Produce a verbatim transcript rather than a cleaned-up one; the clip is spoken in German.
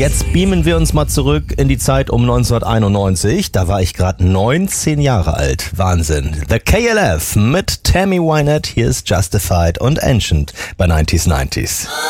Jetzt beamen wir uns mal zurück in die Zeit um neunzehnhunderteinundneunzig. Da war ich gerade neunzehn Jahre alt. Wahnsinn. The K L F mit Tammy Wynette. Hier ist Justified und Ancient bei neunzig neunzig.